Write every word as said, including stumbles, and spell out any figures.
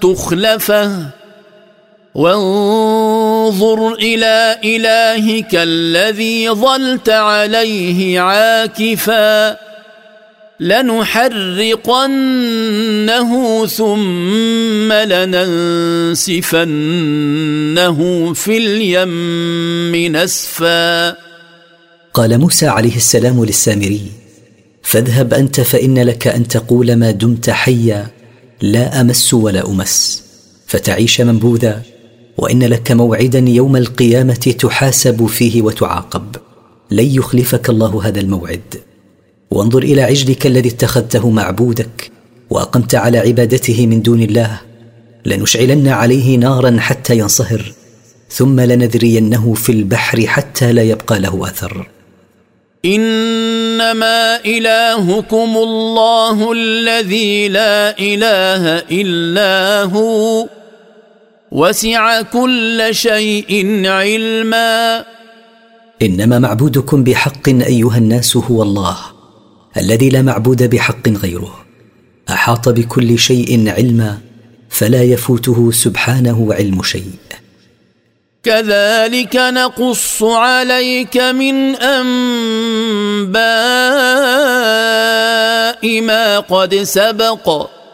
تخلفه وانظر إلى إلهك الذي ظلت عليه عاكفا لنحرقنه ثم لننسفنه في اليم نسفا. قال موسى عليه السلام للسامري: فاذهب أنت فإن لك أن تقول ما دمت حيا لا أمس ولا أمس، فتعيش منبوذا، وإن لك موعدا يوم القيامة تحاسب فيه وتعاقب، لن يخلفك الله هذا الموعد. وانظر إلى عجلك الذي اتخذته معبودك وأقمت على عبادته من دون الله، لنشعلن عليه نارا حتى ينصهر، ثم لنذرينه في البحر حتى لا يبقى له أثر. إنما إلهكم الله الذي لا إله إلا هو وسع كل شيء علما. إنما معبودكم بحق أيها الناس هو الله الذي لا معبود بحق غيره، أحاط بكل شيء علما، فلا يفوته سبحانه علم شيء. كذلك نقص عليك من أنباء ما قد سبق